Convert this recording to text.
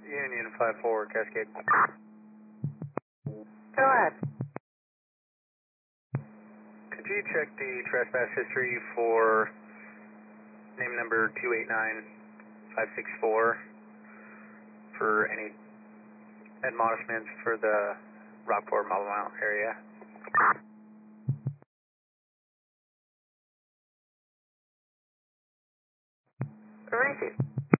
Union 5-4, Cascade. Go ahead. Could you check the trespass history for name number 289564 for any admonishments for the Rockport Marble Mount area? Receive.